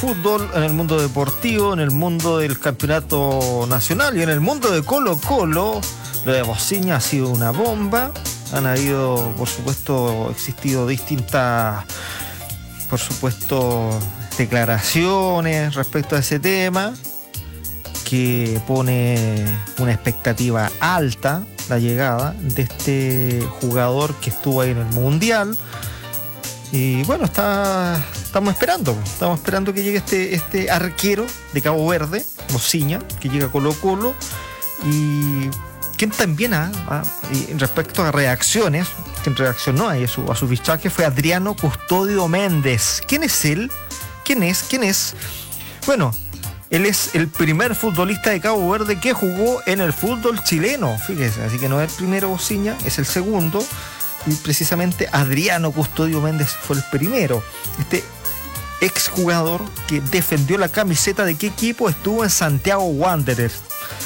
fútbol, en el mundo deportivo, en el mundo del campeonato nacional y en el mundo de Colo-Colo, lo de Bociña ha sido una bomba. Han habido, por supuesto, existido distintas, por supuesto, declaraciones respecto a ese tema, que pone una expectativa alta la llegada de este jugador que estuvo ahí en el Mundial. Y bueno, estamos esperando que llegue este arquero de Cabo Verde, Bociña, que llega a Colo-Colo. Y quien también y respecto a reacciones, quien reaccionó a su fichaje fue Adriano Custodio Méndez. ¿Quién es él? ¿Quién es? Bueno, él es el primer futbolista de Cabo Verde que jugó en el fútbol chileno, fíjese, así que no es el primero Bociña, es el segundo, y precisamente Adriano Custodio Méndez fue el primero. Este exjugador que defendió la camiseta de qué equipo estuvo en Santiago Wanderers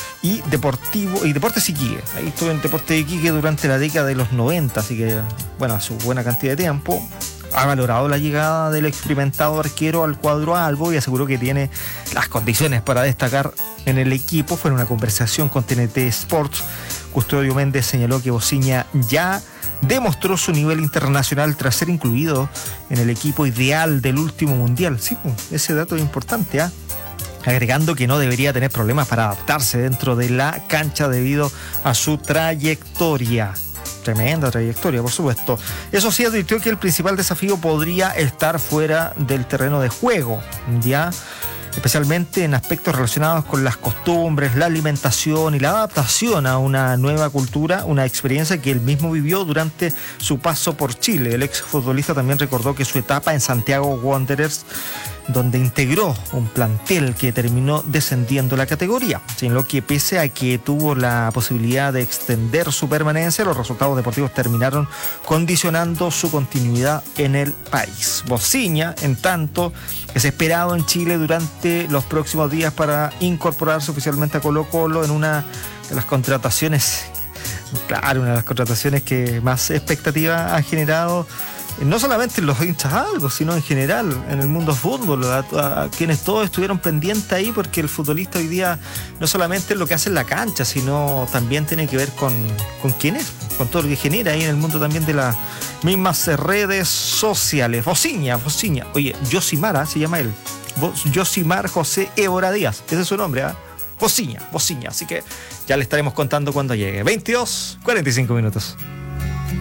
y Deportes Iquique. Ahí estuvo en Deportes Iquique durante la década de los 90, así que bueno, a su buena cantidad de tiempo. Ha valorado la llegada del experimentado arquero al cuadro albo y aseguró que tiene las condiciones para destacar en el equipo. Fue en una conversación con TNT Sports. Custodio Méndez señaló que Bociña ya demostró su nivel internacional tras ser incluido en el equipo ideal del último mundial. Sí, ese dato es importante, agregando que no debería tener problemas para adaptarse dentro de la cancha debido a su trayectoria. Tremenda trayectoria, por supuesto. Eso sí, advirtió que el principal desafío podría estar fuera del terreno de juego, ya especialmente en aspectos relacionados con las costumbres, la alimentación y la adaptación a una nueva cultura, una experiencia que él mismo vivió durante su paso por Chile. El exfutbolista también recordó que su etapa en Santiago Wanderers, donde integró un plantel que terminó descendiendo la categoría, en lo que pese a que tuvo la posibilidad de extender su permanencia, los resultados deportivos terminaron condicionando su continuidad en el país. Bociña, en tanto, es esperado en Chile durante los próximos días para incorporarse oficialmente a Colo-Colo en una de las contrataciones, claro, una de las contrataciones que más expectativa ha generado, no solamente en los hinchas algo, sino en general en el mundo fútbol, a quienes todos estuvieron pendientes ahí, porque el futbolista hoy día no solamente es lo que hace en la cancha, sino también tiene que ver con quién es, con todo lo que genera ahí en el mundo también de las mismas redes sociales. Bociña. Oye, Yosimar, se llama él. Yosimar José Évora Díaz, ese es su nombre, Bociña. Así que ya le estaremos contando cuando llegue. 22:45.